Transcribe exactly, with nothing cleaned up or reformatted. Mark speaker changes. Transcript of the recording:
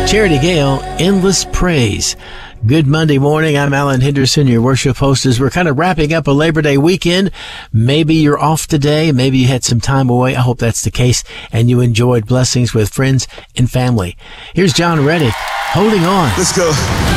Speaker 1: Charity Gale, Endless Praise. Good Monday morning. I'm Alan Henderson, your worship host, as we're kind of wrapping up a Labor Day weekend. Maybe you're off today. Maybe you had some time away. I hope that's the case, and you enjoyed blessings with friends and family. Here's John Reddick, Holding On.
Speaker 2: Let's go.